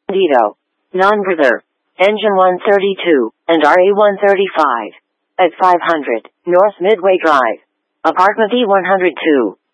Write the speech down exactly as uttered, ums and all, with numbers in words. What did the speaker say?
Dito. Non-breather. Engine one thirty-two, and R A one thirty-five. At five hundred, North Midway Drive. Apartment E one oh two.